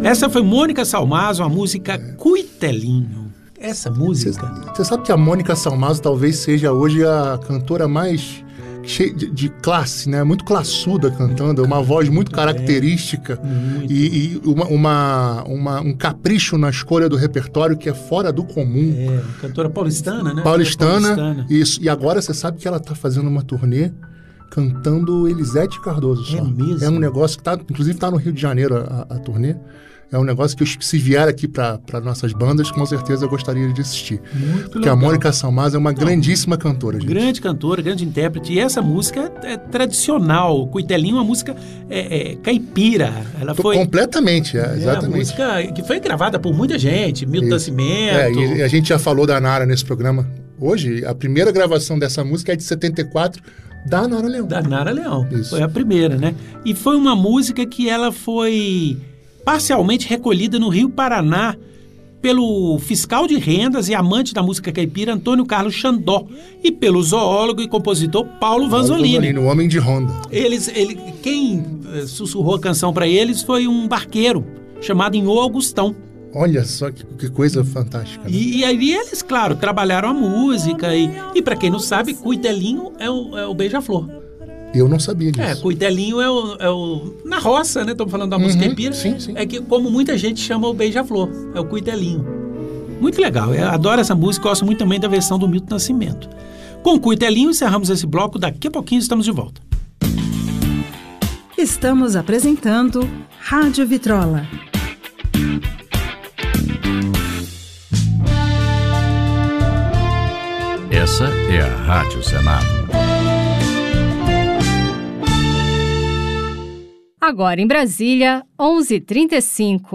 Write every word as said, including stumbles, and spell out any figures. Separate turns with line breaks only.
Essa foi Mônica Salmazo, a música Cuitelinho. Essa música...
Você sabe que a Mônica Salmazo talvez seja hoje a cantora mais cheia de, de classe, né? Muito classuda cantando, uma voz muito característica
muito.
e, e uma, uma, uma, um capricho na escolha do repertório que é fora do comum.
É, cantora paulistana, né?
Paulistana,
paulistana.
Isso. E agora você sabe que ela está fazendo uma turnê cantando Elisete Cardoso só.
É mesmo?
É um negócio que tá, inclusive está no Rio de Janeiro a, a turnê. É um negócio que eu, se vier aqui para nossas bandas, com certeza eu gostaria de assistir.
Muito
Porque
legal.
a Mônica Salmazo é uma Não, grandíssima cantora, gente.
Grande cantora, grande intérprete. E essa música é, é tradicional. O Cuitelinho é uma música é, é, caipira. Ela
Tô
foi...
Completamente, é,
É,
exatamente.
a música que foi gravada por muita gente. Milton Nascimento.
É, e a gente já falou da Nara nesse programa hoje. A primeira gravação dessa música é de setenta e quatro, da Nara Leão.
Da Nara Leão.
Isso.
Foi a primeira, né? E foi uma música que ela foi parcialmente recolhida no Rio Paraná pelo fiscal de rendas e amante da música caipira Antônio Carlos Xandó e pelo zoólogo e compositor Paulo Vanzolini.
Paulo Vanzolini, o homem de Honda.
Eles, ele, quem sussurrou a canção para eles foi um barqueiro chamado Inô Augustão.
Olha só que, que coisa fantástica. Né?
E, e aí eles, claro, trabalharam a música e, e para quem não sabe, Cuitelinho é o, é o beija-flor.
Eu não sabia disso.
É, Cuitelinho é o, é o... Na roça, né? Estamos falando da música
Uhum,
caipira.
sim, sim.
É que, como muita gente chama o beija-flor, é o Cuitelinho. Muito legal. Eu adoro essa música, gosto muito também da versão do Milton Nascimento. Com Cuitelinho, encerramos esse bloco. Daqui a pouquinho estamos de volta.
Estamos apresentando Rádio Vitrola.
Essa é a Rádio Senado.
Agora em Brasília, onze e trinta e cinco.